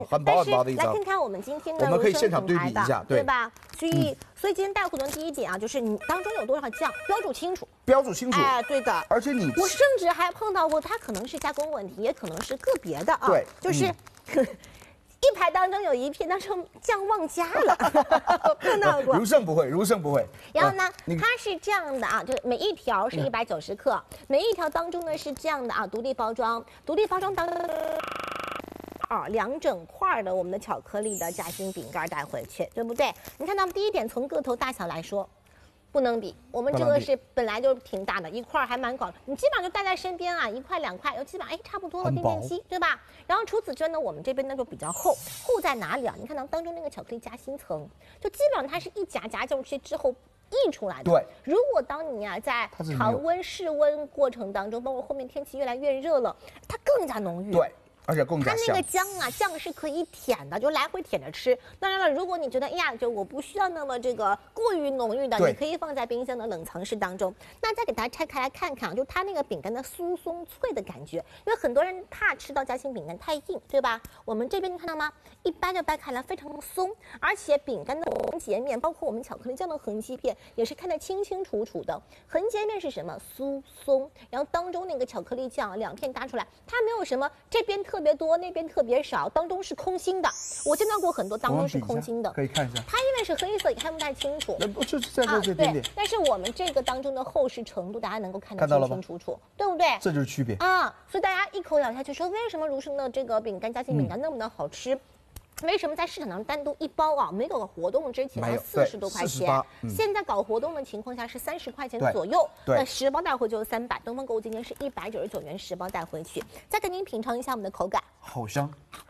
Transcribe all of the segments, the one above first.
很薄很薄的一张。 来看看我们今天的， 我们可以现场对比一下， 对吧？所以今天带货的第一点啊，就是你当中有多少酱，标注清楚。 标注清楚。 哎，对的。 而且我甚至还碰到过，它可能是加工问题，也可能是个别的啊。 对， 就是。一排当中有一片当中酱忘加了，碰到过。 如胜不会，如胜不会。 然后呢，它是这样的啊，就是每一条是190克，每一条当中呢是这样的啊，独立包装当中。2整块的我们的巧克力的夹心饼干带回去，对不对？你看到第一点，从个头大小来说。不能比，我们这个是本来就挺大的，一块还蛮广，你基本上就带在身边啊，1块2块，基本上差不多了，垫垫膝，对吧？然后除此之外呢，我们这边呢就比较厚，厚在哪里啊？你看到当中那个巧克力夹心层，就基本上它是一夹进去之后溢出来的。 对， 如果当你啊在常温室温过程当中，包括后面天气越来越热了，它更加浓郁。 对。而且更加香。 它那个酱是可以舔的，就来回舔着吃。当然了，如果你觉得哎呀，就我不需要那么这个过于浓郁的，你可以放在冰箱的冷藏室当中。那再给大家拆开来看看，就它那个饼干的酥松脆的感觉，因为很多人怕吃到夹心饼干太硬，对吧？我们这边你看到吗？一掰就掰开来，非常的松，而且饼干的横截面，包括我们巧克力酱的横切片，也是看得清清楚楚的。横截面是什么？酥松，然后当中那个巧克力酱2片搭出来，它没有什么这边特别多，那边特别少，当中是空心的。我见到过很多当中是空心的， 可以看一下。 它因为是黑色，也看不太清楚。 就是在这点点。 但是我们这个当中的厚实程度，大家能够看得清清楚楚，对不对？ 这就是区别啊！所以大家一口咬下去说，为什么如生的这个饼干夹心饼干那么的好吃？为什么在市场上单独一包啊，没有活动之前40多块钱，现在搞活动的情况下是30块钱左右，那10包带回就300。东方购物今天是199元10包带回去，再给您品尝一下我们的口感， 好香，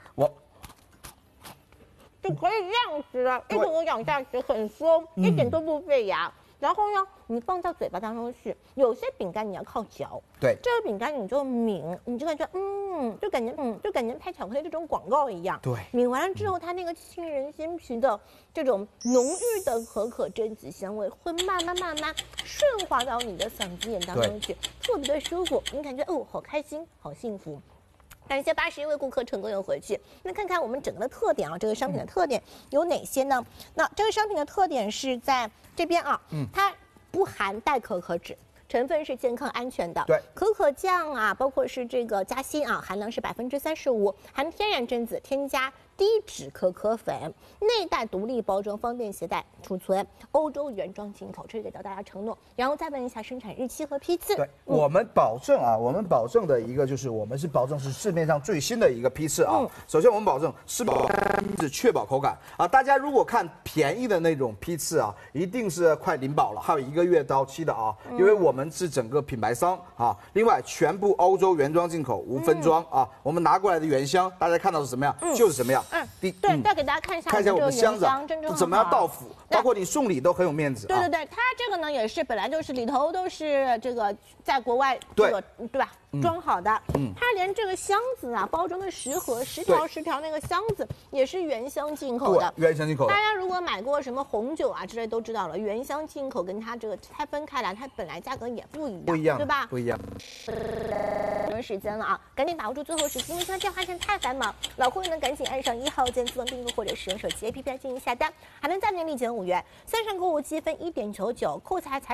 就可以这样吃的，一口咬下去很松，一点都不费牙。然后呢，你放到嘴巴当中去，有些饼干你要靠嚼， 对， 这个饼干你就抿，你就感觉就感觉拍巧克力这种广告一样， 对， 抿完了之后，它那个沁人心脾的这种浓郁的可可榛子香味会慢慢顺滑到你的嗓子眼当中去，特别的舒服，你感觉哦，好开心，好幸福。感谢81位顾客成功邮回去。那看看我们整个的特点啊，这个商品的特点有哪些呢？那这个商品的特点是在这边啊，它不含代可可脂。成分是健康安全的， 对， 可可酱啊，包括是这个夹心啊，含量是35%，含天然榛子，添加低脂可可粉，内带独立包装，方便携带储存，欧洲原装进口，这是给到大家承诺。然后再问一下生产日期和批次。 对，我们保证啊，我们保证的一个就是我们是保证是市面上最新的一个批次啊。首先我们保证是确保口感啊。大家如果看便宜的那种批次啊，一定是快临保了，还有1个月到期的啊，因为我们是整个品牌商啊。另外，全部欧洲原装进口，无分装啊。我们拿过来的原箱，大家看到是什么样，就是什么样。 对，再给大家看一下我们的箱子怎么样到府，包括你送礼都很有面子。 对，它这个呢也是本来就是里头都是这个在国外这个对吧装好的，它连这个箱子啊包装的10盒10条那个箱子也是原箱进口的， 原箱进口的。 大家如果买过什么红酒啊之类都知道了，原箱进口跟它这个拆分开来，它本来价格也不一样，对吧？ 不一样。 时间了啊，赶紧把握住最后时间，因为现在电话线太繁忙，老会员呢赶紧按上1号键自动订购或者使用手机 APP 来进行下单，还能再领礼减5元，线上购物积分1.99，扣下来才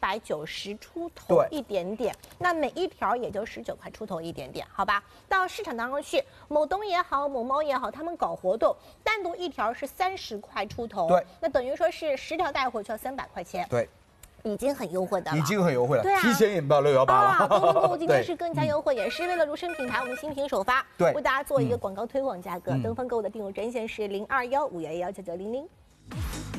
190出头一点点，那每一条也就19块出头一点点，好吧？到市场当中去，某东也好，某猫也好，他们搞活动，单独一条是30块出头， 对， 那等于说是10条带回去要300块钱， 对。 已经很优惠的了， 已经很优惠了， 对啊， 提前引爆618了。 啊，东方购物今天是更加优惠，也是为了如生品牌，我们新品首发， 对， 为大家做一个广告推广价格。东方购物的订购专线是0215119900。